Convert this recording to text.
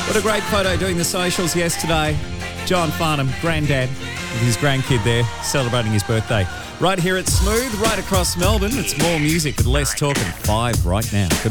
What a great photo doing the socials yesterday. John Farnham, granddad, with his grandkid there, celebrating his birthday. Right here at Smooth, right across Melbourne. It's more music with less talk at 5 right now.